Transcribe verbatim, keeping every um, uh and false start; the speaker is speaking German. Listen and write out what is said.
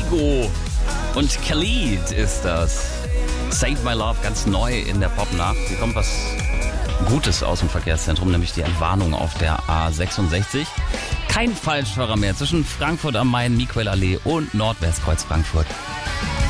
Kygo und Khalid ist das. Save My Love, ganz neu in der Pop-Nacht. Hier kommt was Gutes aus dem Verkehrszentrum, nämlich die Entwarnung auf der A sechsundsechzig. Kein Falschfahrer mehr zwischen Frankfurt am Main, Miquelallee und Nordwestkreuz Frankfurt.